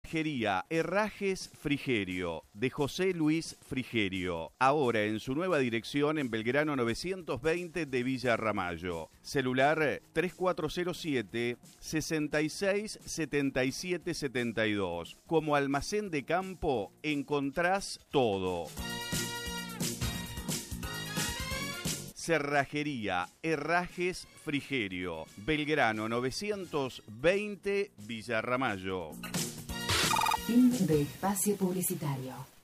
Cerrajería Herrajes Frigerio, de José Luis Frigerio. Ahora en su nueva dirección en Belgrano 920 de Villa Ramallo. Celular 3407 66 77 72. Como almacén de campo encontrás todo. Cerrajería Herrajes Frigerio, Belgrano 920 Villa Ramallo. Fin de espacio publicitario.